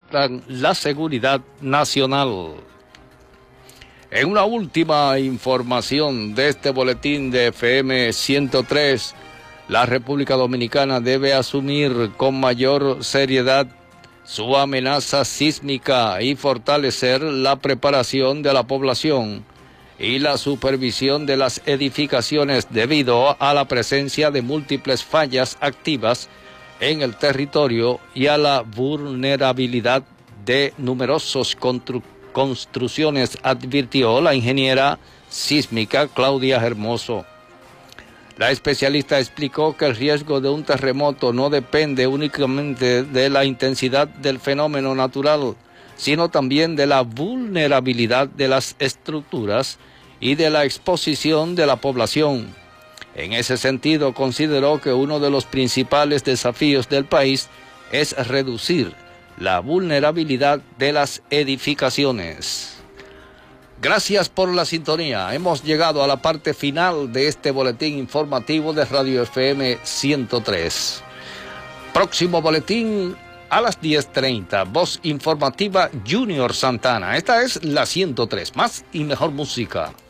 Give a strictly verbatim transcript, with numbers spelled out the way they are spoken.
afectan la seguridad nacional. En una última información de este boletín de F M ciento tres, la República Dominicana debe asumir con mayor seriedad su amenaza sísmica y fortalecer la preparación de la población y la supervisión de las edificaciones debido a la presencia de múltiples fallas activas en el territorio y a la vulnerabilidad de numerosos constru- construcciones, advirtió la ingeniera sísmica Claudia Hermoso. La especialista explicó que el riesgo de un terremoto no depende únicamente de la intensidad del fenómeno natural, sino también de la vulnerabilidad de las estructuras y de la exposición de la población. En ese sentido, consideró que uno de los principales desafíos del país es reducir la vulnerabilidad de las edificaciones. Gracias por la sintonía. Hemos llegado a la parte final de este boletín informativo de Radio F M ciento tres. Próximo boletín a las diez treinta. Voz informativa Junior Santana. Esta es la ciento tres. Más y mejor música.